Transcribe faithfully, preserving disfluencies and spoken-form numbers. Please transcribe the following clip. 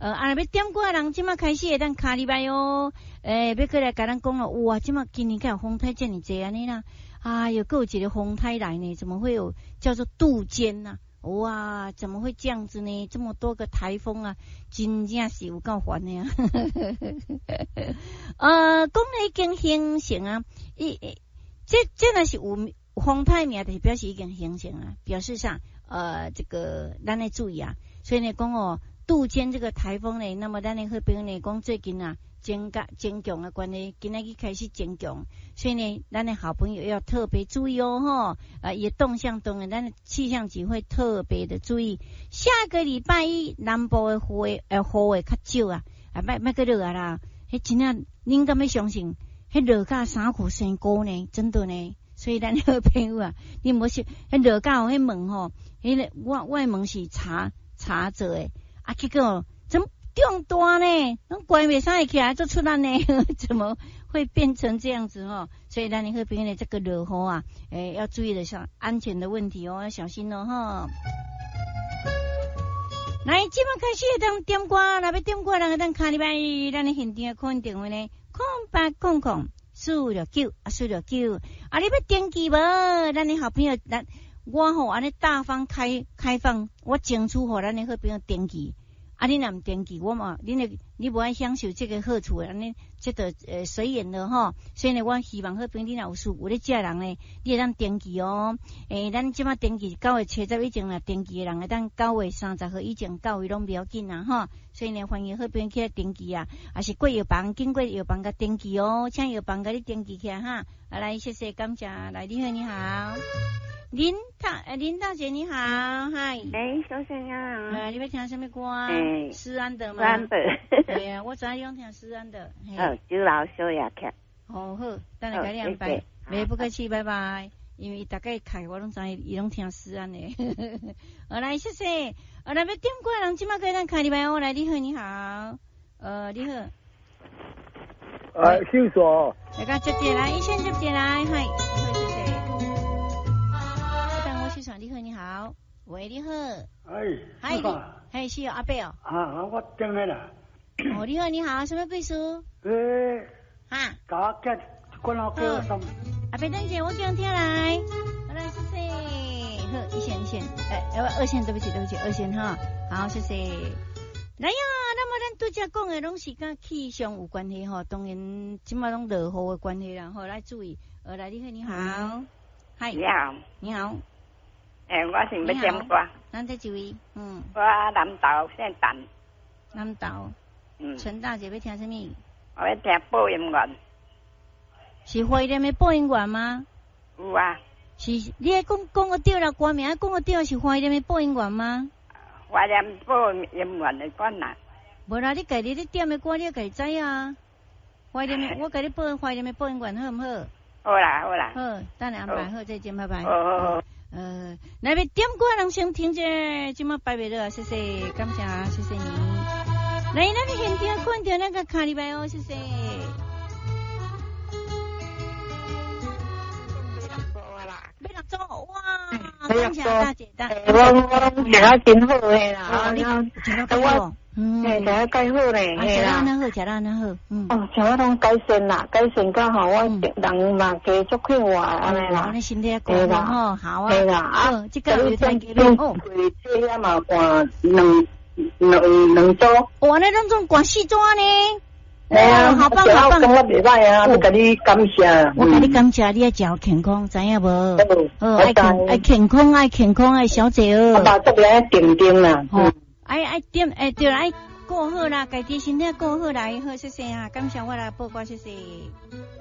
呃，啊，要点歌的人即马开始会当卡礼拜哦。诶、欸，要过来甲咱讲了，哇，即马今年敢有风台这么济安尼啦？哎呦，还有一个风台来呢，怎么会有叫做杜鹃呐、啊？哇，怎么会这样子呢？这么多个台风啊，真正是有够烦的啊！呃，讲已经形成啊，一这这若是有风台名，就是表示已经形成啊，表示上呃这个咱要注意啊。所以呢，讲哦，杜鹃这个台风呢，那么咱的好朋友呢，讲最近啊。增加增强的关系，今仔日开始增强，所以呢，咱的好朋友要特别注意哦，吼，呃，也动向当然，咱的气象局会特别的注意。下个礼拜一南部的雨呃雨会较少啊，啊，别别个热啊啦，迄真啊，恁敢要相信？迄热甲衫裤生高呢，真的呢。所以咱好朋友啊，你莫是迄热甲有迄门吼，迄个我我门是茶茶做诶，啊，结果怎？中大呢，那怪袂使起来做出来呢？怎么会变成这样子哦？所以咱你好朋友呢，这个热雨啊，诶、欸，要注意的是安全的问题哦，要小心哦哈。来，即马开始当点歌，若要点歌，人当卡礼拜一，咱的现场空电话呢，空八空空四六九啊四六九，啊，你要登记无？咱的好朋友，咱我吼安尼大方开开放，我争取互咱的好朋友登记。啊，你若唔登记，我嘛，你呢，你无爱享受这个好处，安尼这个呃随缘的吼。所以呢，我希望好朋友你若有事，有咧这人呢，你会当登记哦。诶、欸，咱即马登记九月七十以前啦，登记的人会当九月三十号以前到位拢不要紧啦吼。所以呢，欢迎好朋友起来登记啊，还是过药房，经过药房甲登记哦，请药房甲你登记起来哈。啊，来，谢谢，感谢，来，你好，你好。林大呃林大姐你好，嗨。 哎，小姐啊。 呃，你要听什么歌啊？ 哎， 施安德吗？ 施安德。 对啊，我昨天用听施安德。 哦，酒老小夜曲。 哦好，等下给你安排。没不客气，拜拜。因为大概开我拢知伊拢听施安的。好来，谢谢。呃，来要点歌人，今麦给咱开礼拜哦。来，你好，你好。呃，你好。 呃，姓索。 大家接进来，一线接进来，嗨，好，谢谢。你好，你好，喂，你好， 哎， 嗨，你，嗨，是阿伯哦， 啊，我等下啦。 哦，你好，你好，什么贵书？ 诶， 哈， 搞我叫关老哥什么？ 阿伯等姐，我给你听来，好来，谢谢，好，一线一线，哎，呃，二线，对不起，对不起，二线哈，好，谢谢。来呀，那么咱拄则讲的拢是跟气象有关系吼，当然即马拢热雨的关系啦，吼，来注意，呃，来，你好，你好，嗨， 你好， 你好。 诶、欸，我是要点歌。 咱这一位，嗯。 我南投姓陈。 南投。嗯。陈大姐要听什么？ 我要听播音员。 是花莲的播音员吗？ 有啊。 是，你还讲讲个对了，歌名讲个对是花莲的播音员吗？ 花莲播音员的歌呐。 无啦，你家己咧点的歌，你家己知啊。花莲的，我家己播花莲的播音员好唔好？ 好啦，好啦。 好，等下安排好，再见，拜拜。 好好好。 呃，那边点歌人先听者，今麦拜拜了，谢谢，感谢，谢谢你。来，那边现场看到那个卡里拜哦，谢谢。要落座哇！感谢大姐大。 我我食啊真好诶啦， 你食到好。 嗯，嘿，食啊介好咧， 嘿啦。食到那好，食到那好，嗯。 哦，像我拢改善啦，改善到吼，我人嘛加足快活安尼啦。 你身体过啦吼，好啊。 嘿啦，啊， 这个有天气咯。哦， 这遐嘛换两两两组。 哇，那当中换四组呢？ 哎呀，好棒好棒！我袂歹啊，我甲你感谢。 我甲你感谢，你要食健康，知影无？ 哦， 爱健爱健康，爱健康，爱小姐哦。 我把这边爱点点啦。 哦，爱爱点，哎，对啦，爱过好啦，家己身体过好来，好谢谢啊，感谢我来报告，谢谢。